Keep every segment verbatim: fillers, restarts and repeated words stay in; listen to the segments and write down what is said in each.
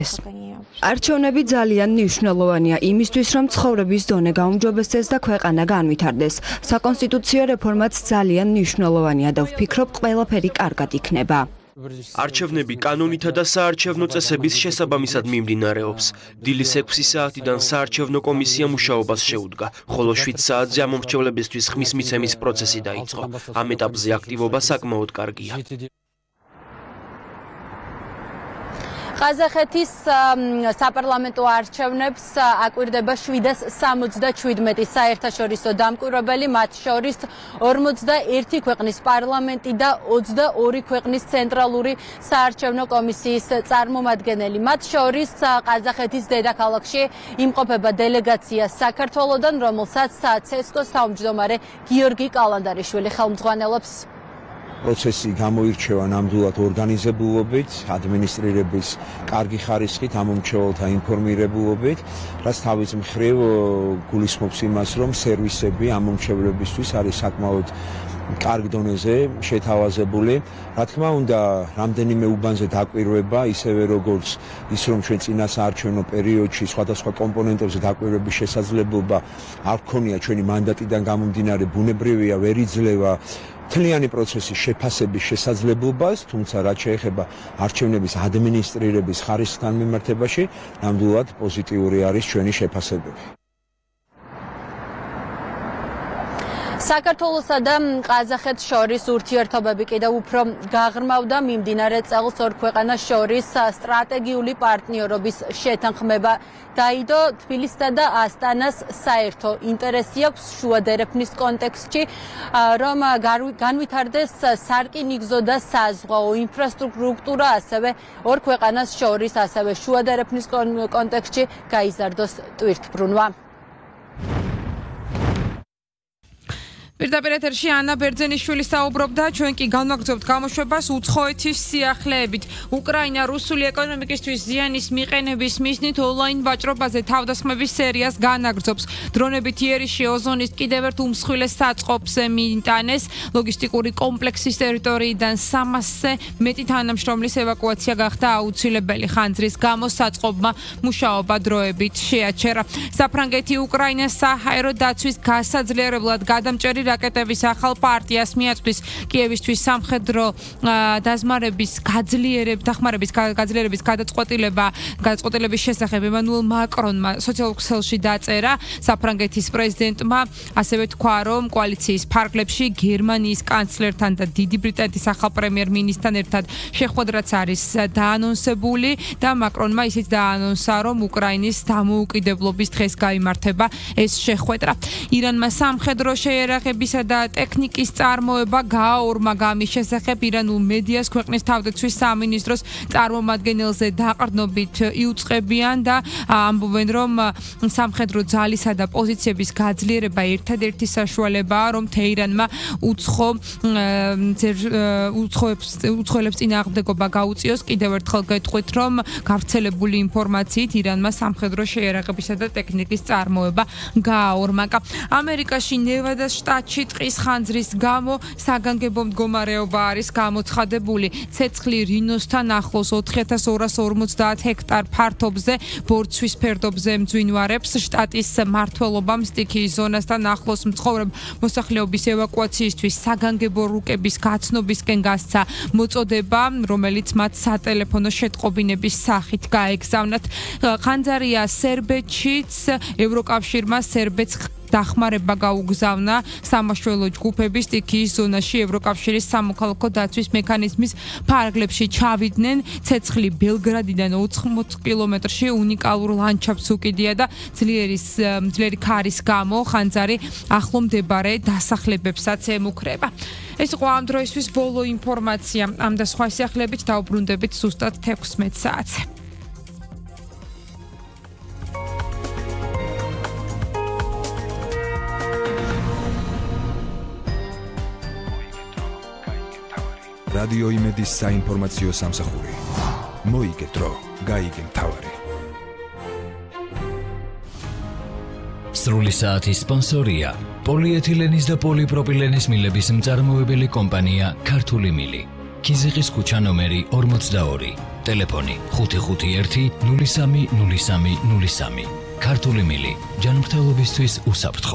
არჩევნები ძალიან მნიშვნელოვანია იმისთვის, რომ ცხოვრების დონე გაუმჯობესდეს და ქვეყანა განვითარდეს. საკონსტიტუციო რეფორმაც ძალიან მნიშვნელოვანია და ვფიქრობ, ყველაფერი კარგად იქნება. არჩევნები კანონითა და საარჩევნო წესების შესაბამისად მიმდინარეობს. დილის ექვსი საათიდან საარჩევნო კომისია მუშაობას შეუდგა, ხოლო შვიდ საათზე ამომრჩევლებისთვის ხმის მიცემის პროცესი დაიწყო. ამ ეტაპზე აქტივობა საკმაოდ კარგია. ყაზახეთის საპარლამენტო არჩევნებს აკვირდება შვიდას სამოცდაშვიდმეტი საერთაშორისო დამკვირვებელი, მათ შორის ორმოცდაერთი ქვეყნის პარლამენტი და ოცდაორი ქვეყნის ცენტრალური საარჩევნო კომისიის წარმომადგენელი. მათ შორის ყაზახეთის დედაქალაქში იმყოფება დელეგაცია საქართველოდან, რომელსაც ცესკოს თავმჯდომარე გიორგი კალანდარიშვილი ხელმძღვანელობს. პროცესი გამოირჩევა ნამდვილად ორგანიზებულობით, ადმინისტრირების კარგი ხარისხით, ამომრჩეველთა ინფორმირებულობით, რაც თავის მხრივ გულისხმობს იმას, რომ სერვისები ამომრჩევლებისთვის არის საკმაოდ კარგ დონეზე შეთავაზებული. რა თქმა უნდა, რამდენიმე უბანზე დაკვირვება, ისევე როგორც ის, რომ ჩვენ წინა საარჩევნო პერიოდში სხვადასხვა კომპონენტებზე დაკვირვების შესაძლებლობა არ ჰქონია ჩვენი მანდატიდან გამომდინარე, ბუნებრივია, ვერ იძლევა მთლიანი პროცესის შეფასების შესაძლებლობას, თუმცა რაც შეეხება არჩევნების ადმინისტრირების ხარისხთან მიმართებაში, ნამდვილად პოზიტიური არის ჩვენი შეფასებები. საქართველოსა და ყაზახეთს შორის ურთიერთობები კიდევ უფრო გაღრმავდა მიმდინარე წელს ორ ქვეყანას შორის სტრატეგიული პარტნიორობის შეთანხმება დაიდო. თბილისსა და ასტანას საერთო ინტერესი აქვს შუადერეფნის კონტექსტში, რომ განვითარდეს სარკინიგზო და საზღვაო ინფრასტრუქტურა, ასევე ორ ქვეყანას შორის, ასევე შუადერეფნის კონტექსტში გაიზარდოს ტვირთბრუნვა. პირდაპირ ეთერში ანა ბერძენიშვილი საუბრობდა, ჩვენ კი განვაგრძობთ გამოშვებას უცხოეთის სიახლეებით. უკრაინა რუსული ეკონომიკისთვის ზიანის მიყენების მიზნით ონლაინ ვაჭრობაზე თავდასხმების სერიას განაგრძობს. დრონებით იერიში ოზონის კიდევ ერთ უმსხვილეს საწყობს მიიტანეს. ლოგისტიკური კომპლექსის ტერიტორიიდან სამასზე მეტი თანამშრომლის ევაკუაცია გახდა აუცილებელი. ხანძრის გამო საწყობმა მუშაობა დროებით შეაჩერა. საფრანგეთი უკრაინას საჰაერო დაცვის გასაძლიერებლად გადამჭერი რაკეტების ახალ პარტიას მიაწვდის. კიევისთვის სამხედრო დაზმარების გაძლიერების დახმარების გაძლიერების გადაწყვეტილება გადაწყვეტილების შესახებ ემანუელ მაკრონმა სოციალურ ქსელში დაწერა. საფრანგეთის პრეზიდენტმა ასევე თქვა, რომ კოალიციის ფარგლებში გერმანიის კანცლერთან და დიდი ბრიტანეთის ახალ პრემიერ-მინისტრთან ერთად შეხვედრაც არის დაანონსებული და მაკრონმა ისიც დაანონსა, რომ უკრაინის დამოუკიდებლობის დღეს გაიმართება ეს შეხვედრა. ირანმა სამხედრო შეიარაღებისა და ტექნიკის წარმოება გააორმაგა. ამის შესახებ ირანულ მედიას ქვეყნის თავდაცვის სამინისტროს წარმომადგენელზე დაყრდნობით იუწყებიან და ამბობენ, რომ სამხედრო ძალისა და პოზიციების გაძლიერება ერთადერთი საშუალებაა, რომ თეირანმა უცხო უცხოელებს წინააღმდეგობა გაუწიოს. კიდევ ერთხელ გეტყვით, რომ გავრცელებული ინფორმაციით ირანმა სამხედრო შეიარაღებისა და ტექნიკის წარმოება გააორმაგა. ამერიკაში ნევადას შტატში ტყის ხანძრის გამო საგანგებო მდგომარეობა არის გამოცხადებული. ცეცხლი რინოსთან ახლოს ოთხი ათას ორას ორმოცდაათ ჰექტარ ფართობზე ბორცვის ფერდობზე მძვინვარებს. შტატის მმართველობამ სტიქიის ზონასთან ახლოს მცხოვრებ მოსახლეობის ევაკუაციისთვის საგანგებო რუკების გაცნობისკენ გასცა მოწოდება, რომელიც მათ სატელეფონო შეტყობინების სახით გაეგზავნათ. ხანძარია სერბეთშიც, ევროკავშირმა სერბეთს დახმარება გაუგზავნა სამაშველო ჯგუფების სტიქიის ზონაში ევროკავშირის სამოქალაქო დაცვის მექანიზმის ფარგლებში ჩავიდნენ. ცეცხლი ბელგრადიდან ოცდაოთხ კილომეტრში უნიკალურ ლანდშაფტს უკიდია და ძლიერი ძლიერი ქარის გამო ხანძარი ახლო მდებარე დასახლებებსაც ემუქრება. ეს იყო ამ დროისთვის ბოლო ინფორმაცია. ამ და სხვა სიახლეებით დავბრუნდებით ზუსტად თექვსმეტ საათზე. რადიო იმედის საინფორმაციო სამსახური. მოიგე დრო, გაიგე მთავარი. სრული საათის სპონსორია პოლიეთილენის და პოლიპროპილენის მილების მწარმოებელი კომპანია ქართული მილი. ქიზიყის ქუჩა ნომერი ორმოცდაორი, ტელეფონი ხუთი ხუთი ერთი ნული სამი ნული სამი ნული სამი. ქართული მილი, ჯანმრთელობისთვის უსაფრთხო.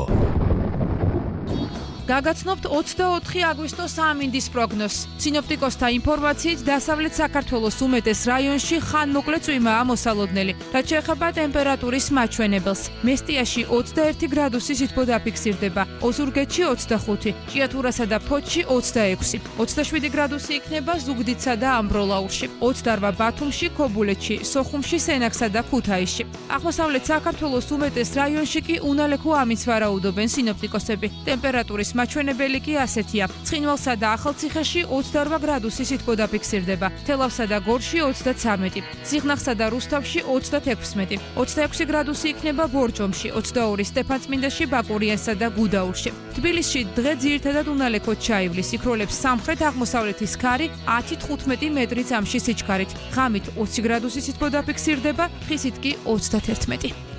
გაგაცნობთ ოცდაოთხი აგვისტოს ამინდის პროგნოზს. სინოპტიკოსთა ინფორმაციით, დასავლეთ საქართველოს უმეტეს რაიონში ხანმოკლე წვიმაა მოსალოდნელი, რაც შეეხება ტემპერატურის მაჩვენებელს. მესტიაში ოცდაერთი გრადუსი სითბო დაფიქსირდება, ოზურგეთში ოცდახუთი, ჭიათურასა და ფოთში ოცდაექვსი, ოცდაშვიდი გრადუსი იქნება ზუგდიდსა და ამბროლაურში, ოცდაორ ბათუმში, ქობულეთში, სოხუმში, სენაკსა და ქუთაისში. აღმოსავლეთ საქართველოს უმეტეს რაიონში კი უნალექო ამის ვარაუდობენ სინოპტიკოსები. ტემპერატურის მაჩვენებელი კი ასეთია. ცხინვალსა და ახალციხეში ოცდაორ გრადუსი სითბო დაფიქსირდება, თელავსა და გორში ოცდაცამეტი, სიღნაღსა და რუსთავში ოცდათექვსმეტი, ოცდაექვსი გრადუსი იქნება ბორჯომში, ოცდაორი სტეფანწმინდაში, ბაკურიანსა და გუდაურში. თბილისში დღე ძირითადად უნალექოდ ჩაივლის, იქროლებს სამხრეთ-აღმოსავლეთის ქარი ათი თხუთმეტი მეტრი წამში სიჩქარით. ღამით ოცი გრადუსი სითბო დაფიქსირდება, ხისით კი ოცდათერთმეტი.